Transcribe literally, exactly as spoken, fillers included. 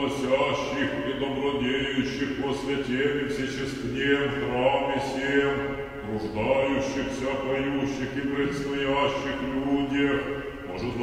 голосящих и добродеющих во святем и всечестнем храме сем, труждающихся, поющих и предстоящих людях, может